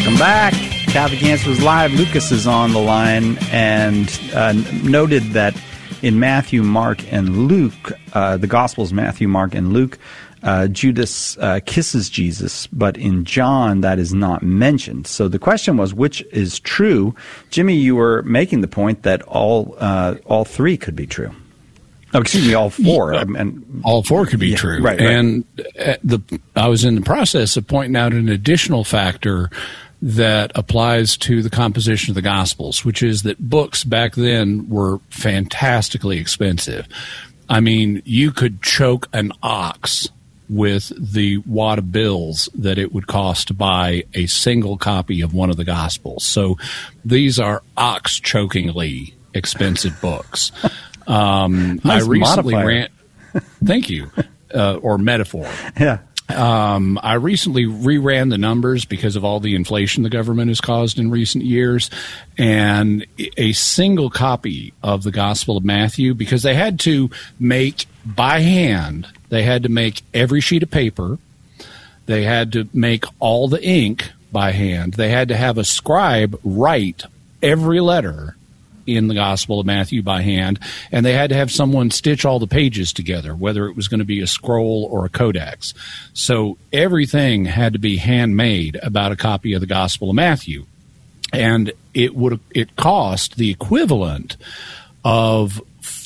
Welcome back. Catholic Answers Live. Lucas is on the line and noted that in Matthew, Mark, and Luke, the Gospels, Matthew, Mark, and Luke, Judas kisses Jesus, but in John that is not mentioned. So the question was, which is true? Jimmy, you were making the point that all three could be true. Oh, excuse me, all four. And all four could be true. Right. And I was in the process of pointing out an additional factor that applies to the composition of the Gospels, which is that books back then were fantastically expensive. I mean, you could choke an ox with the wad of bills that it would cost to buy a single copy of one of the Gospels. So these are ox-chokingly expensive books. Nice I recently modifier. Thank you, or metaphor. Yeah. I recently reran the numbers because of all the inflation the government has caused in recent years, and a single copy of the Gospel of Matthew, because they had to make by hand, they had to make every sheet of paper, they had to make all the ink by hand, they had to have a scribe write every letter in the Gospel of Matthew by hand, and they had to have someone stitch all the pages together, whether it was going to be a scroll or a codex. So everything had to be handmade about a copy of the Gospel of Matthew. And it cost the equivalent of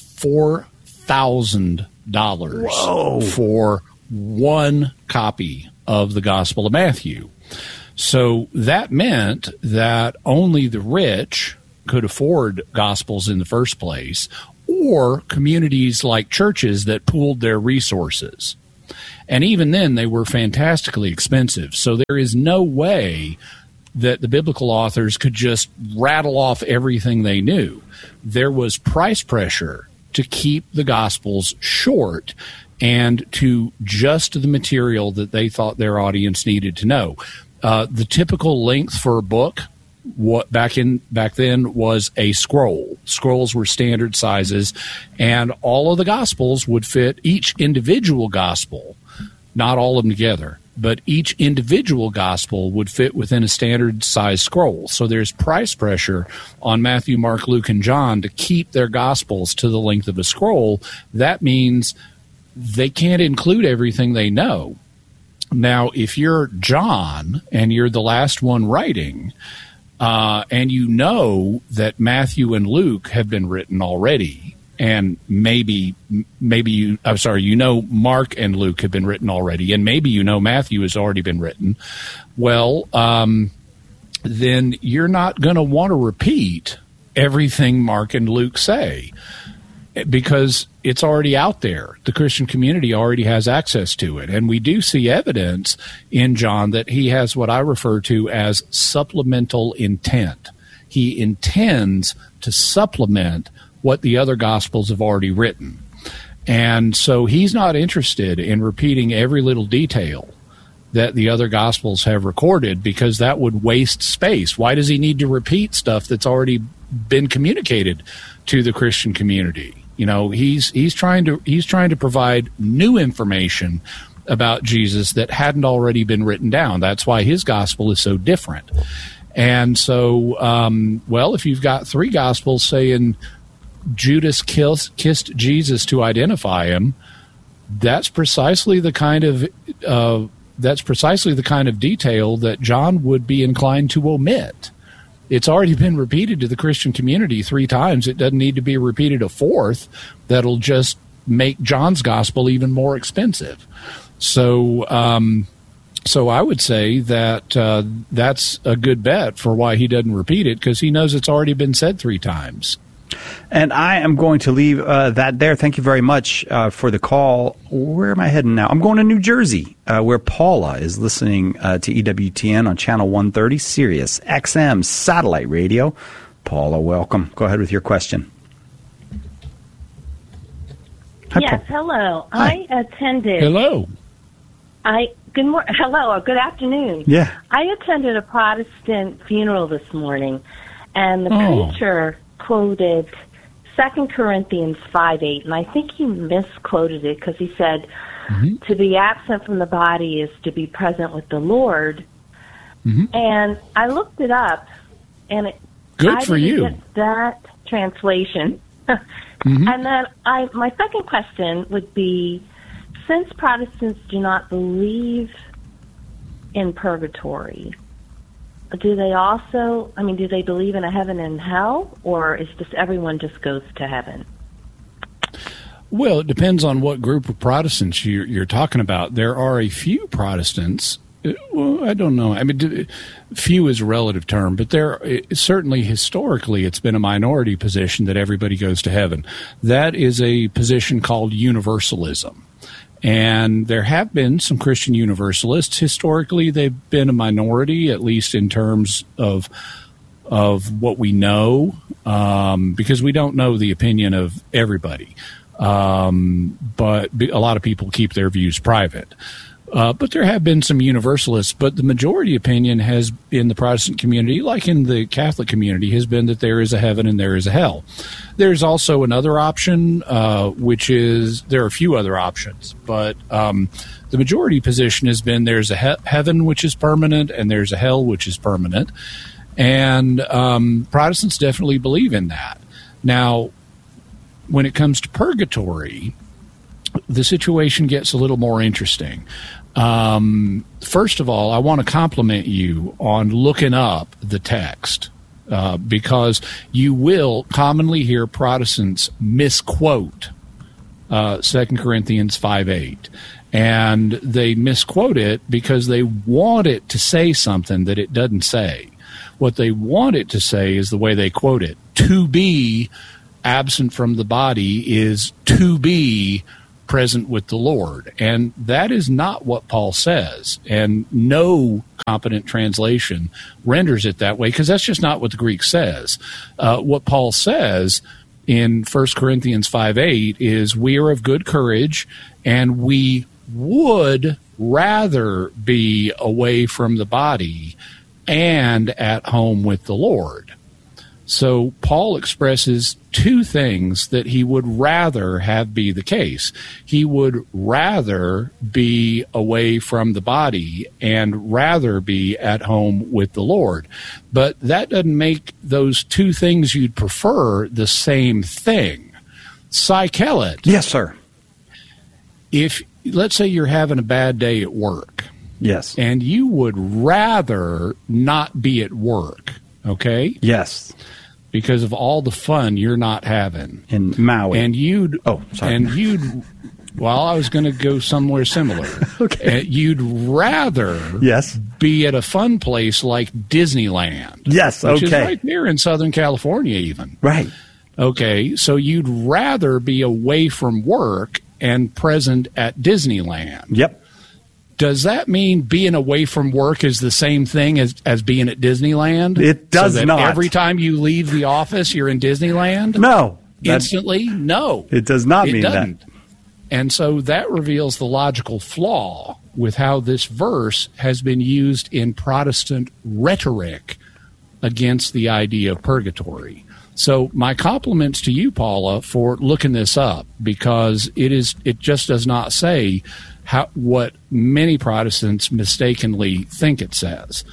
$4,000 for one copy of the Gospel of Matthew. So that meant that only the rich could afford Gospels in the first place, or communities like churches that pooled their resources. And even then, they were fantastically expensive. So there is no way that the biblical authors could just rattle off everything they knew. There was price pressure to keep the Gospels short and to just the material that they thought their audience needed to know. The typical length for a book back then was a scroll. Scrolls were standard sizes, and all of the Gospels would fit each individual Gospel, not all of them together, but each individual Gospel would fit within a standard size scroll. So there's price pressure on Matthew, Mark, Luke, and John to keep their Gospels to the length of a scroll. That means they can't include everything they know. Now, if you're John and you're the last one writing, and you know that Matthew and Luke have been written already, and maybe you know Mark and Luke have been written already, and maybe you know Matthew has already been written, well, then you're not going to want to repeat everything Mark and Luke say, because it's already out there. The Christian community already has access to it. And we do see evidence in John that he has what I refer to as supplemental intent. He intends to supplement what the other Gospels have already written. And so he's not interested in repeating every little detail that the other Gospels have recorded, because that would waste space. Why does he need to repeat stuff that's already been communicated to the Christian community? You know, he's trying to provide new information about Jesus that hadn't already been written down. That's why his gospel is so different. And so, if you've got three Gospels saying Judas kissed Jesus to identify him, that's precisely the kind of detail that John would be inclined to omit. It's already been repeated to the Christian community 3 times. It doesn't need to be repeated a 4th. That'll just make John's gospel even more expensive. So I would say that that's a good bet for why he doesn't repeat it, because he knows it's already been said 3 times. And I am going to leave that there. Thank you very much for the call. Where am I heading now? I'm going to New Jersey, where Paula is listening to EWTN on Channel 130, Sirius XM Satellite Radio. Paula, welcome. Go ahead with your question. Hi, yes, hello. Hi. I attended. Hello. Good morning. Hello, or good afternoon. Yeah. I attended a Protestant funeral this morning, and the preacher quoted 2 Corinthians 5:8, and I think he misquoted it because he said, to be absent from the body is to be present with the Lord. And I looked it up, and Good for you. Get that translation. And then my second question would be, since Protestants do not believe in purgatory, do they believe in a heaven and hell, or is just everyone just goes to heaven? Well, it depends on what group of Protestants you're talking about. There are a few Protestants. Well, I don't know. I mean, few is a relative term, but certainly historically it's been a minority position that everybody goes to heaven. That is a position called universalism. And there have been some Christian universalists. Historically, they've been a minority, at least in terms of what we know, because we don't know the opinion of everybody. But a lot of people keep their views private. But there have been some universalists, but the majority opinion has, in the Protestant community, like in the Catholic community, has been that there is a heaven and there is a hell. There's also another option, which is, there are a few other options, but the majority position has been there's a heaven which is permanent and there's a hell which is permanent. And Protestants definitely believe in that. Now, when it comes to purgatory, the situation gets a little more interesting. First of all, I want to compliment you on looking up the text, because you will commonly hear Protestants misquote 2 Corinthians 5:8. And they misquote it because they want it to say something that it doesn't say. What they want it to say is the way they quote it. To be absent from the body is to be present with the Lord. And that is not what Paul says. And no competent translation renders it that way, because that's just not what the Greek says. What Paul says in 1 Corinthians 5:8 is, we are of good courage, and we would rather be away from the body and at home with the Lord. So Paul expresses two things that he would rather have be the case. He would rather be away from the body and rather be at home with the Lord. But that doesn't make those two things you'd prefer the same thing. Cy Kellett. Yes, sir. If, let's say you're having a bad day at work. Yes. And you would rather not be at work, okay? Yes. Because of all the fun you're not having. In Maui. And you'd... Oh, sorry. And you'd... Well, I was going to go somewhere similar. Okay. You'd rather yes. be at a fun place like Disneyland. Yes, which okay. is right there in Southern California even. Right. Okay, so you'd rather be away from work and present at Disneyland. Yep. Does that mean being away from work is the same thing as being at Disneyland? It does so that not. Every time you leave the office, you're in Disneyland? No. Instantly? No. It does not mean doesn't. that. And so that reveals the logical flaw with how this verse has been used in Protestant rhetoric against the idea of purgatory. So my compliments to you, Paula, for looking this up, because it just does not say what many Protestants mistakenly think it says.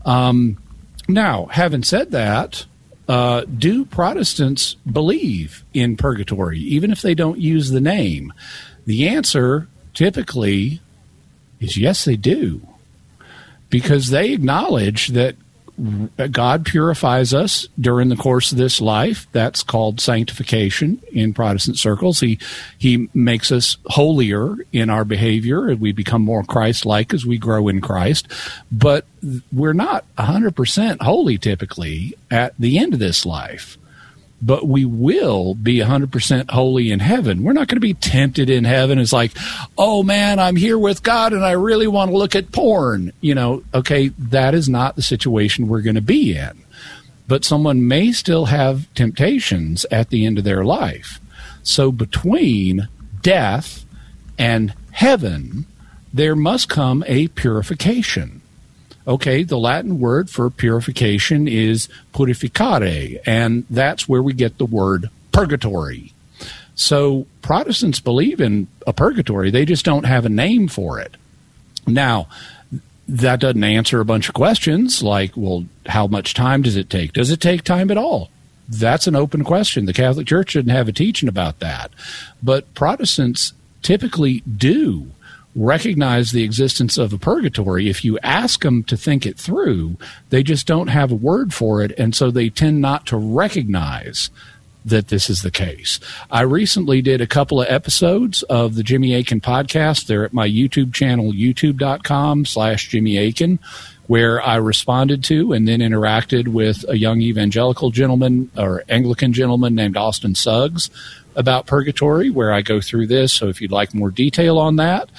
Now, having said that, do Protestants believe in purgatory, even if they don't use the name? The answer typically is yes, they do, because they acknowledge that God purifies us during the course of this life. That's called sanctification in Protestant circles. He makes us holier in our behavior, and we become more Christ-like as we grow in Christ. But we're not 100% holy typically at the end of this life. But we will be 100% holy in heaven. We're not going to be tempted in heaven. It's like, oh man, I'm here with God and I really want to look at porn. Okay, that is not the situation we're going to be in. But someone may still have temptations at the end of their life. So between death and heaven, there must come a purification. Okay, the Latin word for purification is purificare, and that's where we get the word purgatory. So Protestants believe in a purgatory. They just don't have a name for it. Now, that doesn't answer a bunch of questions like, well, how much time does it take? Does it take time at all? That's an open question. The Catholic Church didn't have a teaching about that. But Protestants typically do recognize the existence of a purgatory. If you ask them to think it through, they just don't have a word for it, and so they tend not to recognize that this is the case. I recently did a couple of episodes of the Jimmy Akin podcast. They're at my YouTube channel, youtube.com/Jimmy Akin, where I responded to and then interacted with a young evangelical gentleman or Anglican gentleman named Austin Suggs about purgatory, where I go through this. So if you'd like more detail on that,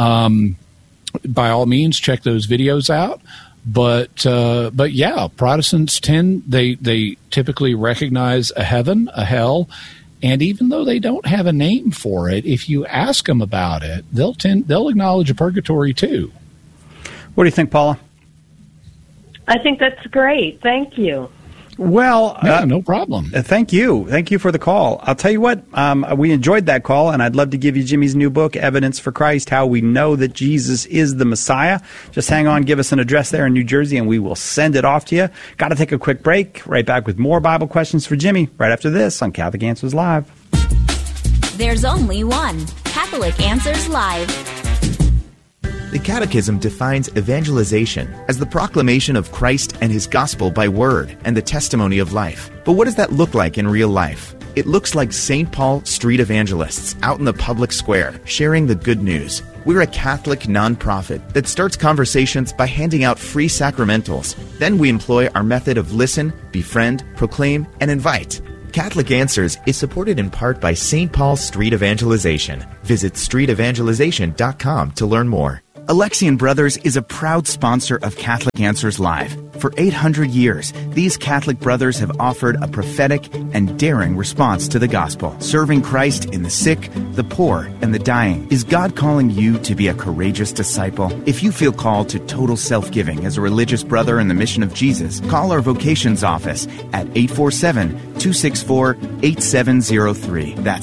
by all means, check those videos out. But yeah, Protestants they typically recognize a heaven, a hell, and even though they don't have a name for it, if you ask them about it, they'll acknowledge a purgatory too. What do you think, Paula? I think that's great. Thank you. Well, no problem. Thank you. Thank you for the call. I'll tell you what, we enjoyed that call, and I'd love to give you Jimmy's new book, Evidence for Christ, How We Know That Jesus is the Messiah. Just hang on, give us an address there in New Jersey, and we will send it off to you. Got to take a quick break. Right back with more Bible questions for Jimmy right after this on Catholic Answers Live. There's only one Catholic Answers Live. The Catechism defines evangelization as the proclamation of Christ and His gospel by word and the testimony of life. But what does that look like in real life? It looks like St. Paul street evangelists out in the public square sharing the good news. We're a Catholic nonprofit that starts conversations by handing out free sacramentals. Then we employ our method of listen, befriend, proclaim, and invite. Catholic Answers is supported in part by St. Paul Street Evangelization. Visit streetevangelization.com to learn more. Alexian Brothers is a proud sponsor of Catholic Answers Live. For 800 years, these Catholic brothers have offered a prophetic and daring response to the gospel, serving Christ in the sick, the poor, and the dying. Is God calling you to be a courageous disciple? If you feel called to total self-giving as a religious brother in the mission of Jesus, call our vocations office at 847-264-8703. That's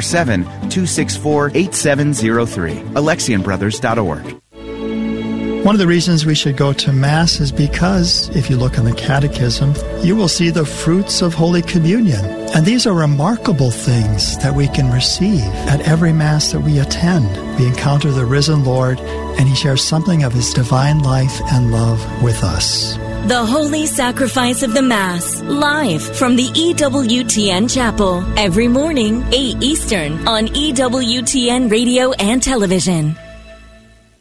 847-264-8703. AlexianBrothers.org. One of the reasons we should go to Mass is because, if you look in the Catechism, you will see the fruits of Holy Communion. And these are remarkable things that we can receive at every Mass that we attend. We encounter the risen Lord, and He shares something of His divine life and love with us. The Holy Sacrifice of the Mass, live from the EWTN Chapel, every morning, 8 Eastern, on EWTN Radio and Television.